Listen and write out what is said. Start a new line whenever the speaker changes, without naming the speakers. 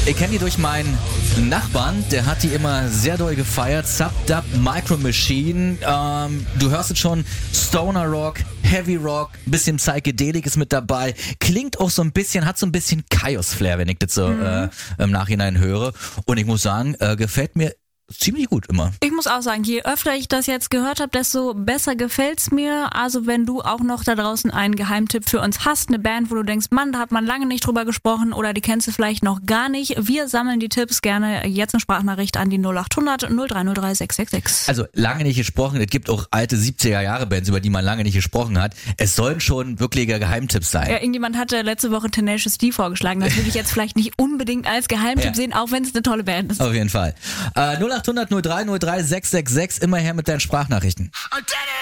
Ich kenne die durch meinen Nachbarn, der hat die immer sehr doll gefeiert. Sub Dub Micro Machine. Du hörst jetzt schon Stoner Rock, Heavy Rock, bisschen Psychedelik ist mit dabei. Klingt auch so ein bisschen, hat so ein bisschen Chaos-Flair, wenn ich das so im Nachhinein höre. Und ich muss sagen, gefällt mir ziemlich gut immer.
Ich muss auch sagen, je öfter ich das jetzt gehört habe, desto besser gefällt's mir. Also wenn du auch noch da draußen einen Geheimtipp für uns hast, eine Band, wo du denkst, Mann, da hat man lange nicht drüber gesprochen oder die kennst du vielleicht noch gar nicht. Wir sammeln die Tipps gerne jetzt eine Sprachnachricht an die 0800 0303 666.
Also lange nicht gesprochen, es gibt auch alte 70er-Jahre-Bands, über die man lange nicht gesprochen hat. Es sollen schon wirkliche Geheimtipps sein.
Ja, irgendjemand hatte letzte Woche Tenacious D vorgeschlagen. Das würde ich jetzt vielleicht nicht unbedingt als Geheimtipp sehen, auch wenn es eine tolle Band ist.
Auf jeden Fall. 0800 0303 666, immer her mit deinen Sprachnachrichten.